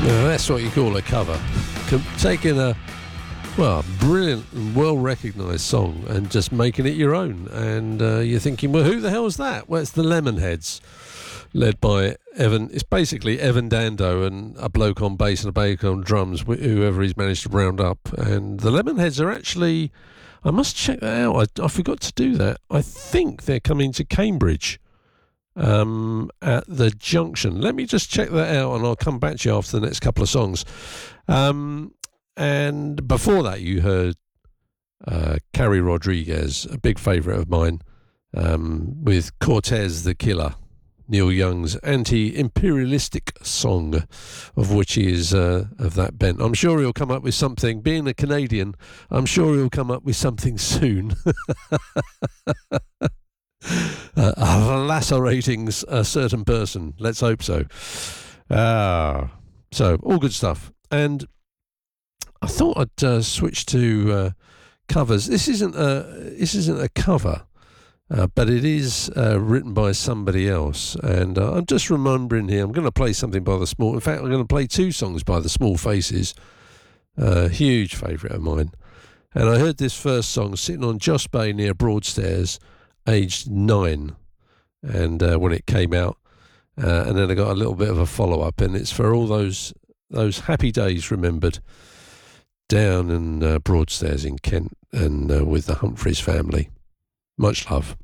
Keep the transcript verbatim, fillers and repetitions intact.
Now, that's what you call a cover. Com- taking a, well, brilliant and well-recognised song and just making it your own. And uh, you're thinking, well, who the hell is that? Well, it's the Lemonheads, led by Evan. It's basically Evan Dando and a bloke on bass and a bloke on drums, wh- whoever he's managed to round up. And the Lemonheads are actually, I must check that out. I, I forgot to do that. I think they're coming to Cambridge. Um, at the Junction. Let me just check that out and I'll come back to you after the next couple of songs. Um, and before that, you heard uh, Carrie Rodriguez, a big favourite of mine, um, with Cortez the Killer, Neil Young's anti-imperialistic song, of which he is uh, of that bent. I'm sure he'll come up with something. Being a Canadian, I'm sure he'll come up with something soon. Uh, lacerating a certain person. Let's hope so. Ah, so all good stuff. And I thought I'd uh, switch to uh, covers. This isn't a this isn't a cover, uh, but it is uh, written by somebody else. And uh, I'm just remembering here. I'm going to play something by the Small. In fact, I'm going to play two songs by the Small Faces. Uh, huge favourite of mine. And I heard this first song sitting on Joss Bay near Broadstairs, aged nine, and uh, when it came out, uh, and then I got a little bit of a follow-up, and it's for all those those happy days remembered down in uh, Broadstairs in Kent, and uh, with the Humphreys family. Much love.